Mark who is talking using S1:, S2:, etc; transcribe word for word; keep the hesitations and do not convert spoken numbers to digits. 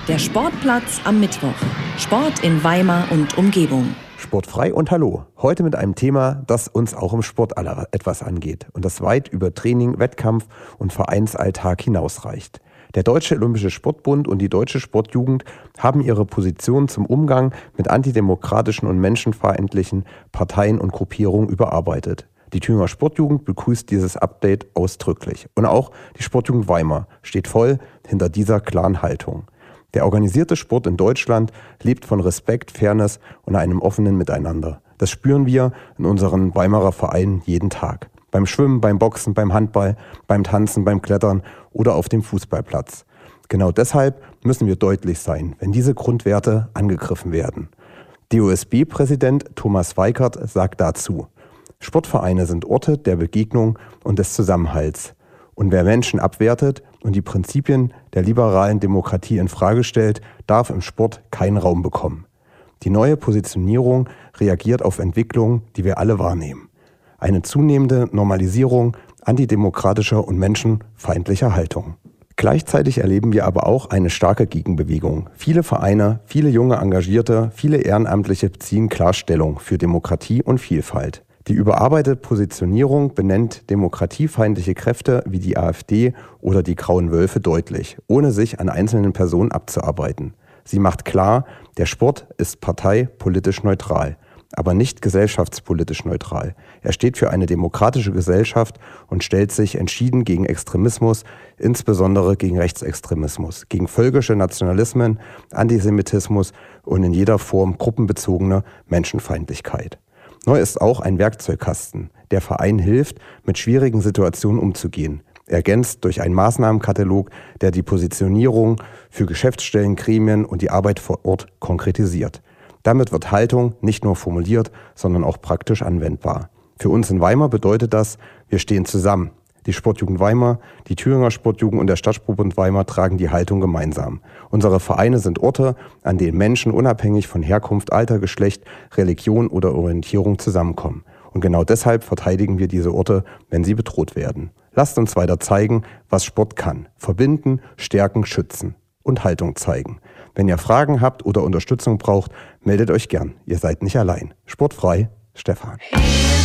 S1: Der Sportplatz am Mittwoch. Sport in Weimar und Umgebung.
S2: Sportfrei und Hallo. Heute mit einem Thema, das uns auch im Sport aller etwas angeht und das weit über Training, Wettkampf und Vereinsalltag hinausreicht. Der Deutsche Olympische Sportbund und die Deutsche Sportjugend haben ihre Position zum Umgang mit antidemokratischen und menschenfeindlichen Parteien und Gruppierungen überarbeitet. Die Thüringer Sportjugend begrüßt dieses Update ausdrücklich. Und auch die Sportjugend Weimar steht voll hinter dieser klaren Haltung. Der organisierte Sport in Deutschland lebt von Respekt, Fairness und einem offenen Miteinander. Das spüren wir in unseren Weimarer Vereinen jeden Tag. Beim Schwimmen, beim Boxen, beim Handball, beim Tanzen, beim Klettern oder auf dem Fußballplatz. Genau deshalb müssen wir deutlich sein, wenn diese Grundwerte angegriffen werden. D O S B-Präsident Thomas Weikert sagt dazu: Sportvereine sind Orte der Begegnung und des Zusammenhalts. Und wer Menschen abwertet und die Prinzipien der liberalen Demokratie in Frage stellt, darf im Sport keinen Raum bekommen. Die neue Positionierung reagiert auf Entwicklungen, die wir alle wahrnehmen. Eine zunehmende Normalisierung antidemokratischer und menschenfeindlicher Haltung. Gleichzeitig erleben wir aber auch eine starke Gegenbewegung. Viele Vereine, viele junge Engagierte, viele Ehrenamtliche beziehen klar Stellung für Demokratie und Vielfalt. Die überarbeitete Positionierung benennt demokratiefeindliche Kräfte wie die AfD oder die Grauen Wölfe deutlich, ohne sich an einzelnen Personen abzuarbeiten. Sie macht klar, der Sport ist parteipolitisch neutral, aber nicht gesellschaftspolitisch neutral. Er steht für eine demokratische Gesellschaft und stellt sich entschieden gegen Extremismus, insbesondere gegen Rechtsextremismus, gegen völkische Nationalismen, Antisemitismus und in jeder Form gruppenbezogene Menschenfeindlichkeit. Neu ist auch ein Werkzeugkasten. Der Verein hilft, mit schwierigen Situationen umzugehen. Ergänzt durch einen Maßnahmenkatalog, der die Positionierung für Geschäftsstellen, Gremien und die Arbeit vor Ort konkretisiert. Damit wird Haltung nicht nur formuliert, sondern auch praktisch anwendbar. Für uns in Weimar bedeutet das, wir stehen zusammen. Die Sportjugend Weimar, die Thüringer Sportjugend und der Stadtsportbund Weimar tragen die Haltung gemeinsam. Unsere Vereine sind Orte, an denen Menschen unabhängig von Herkunft, Alter, Geschlecht, Religion oder Orientierung zusammenkommen. Und genau deshalb verteidigen wir diese Orte, wenn sie bedroht werden. Lasst uns weiter zeigen, was Sport kann. Verbinden, stärken, schützen und Haltung zeigen. Wenn ihr Fragen habt oder Unterstützung braucht, meldet euch gern. Ihr seid nicht allein. Sportfrei, Stefan.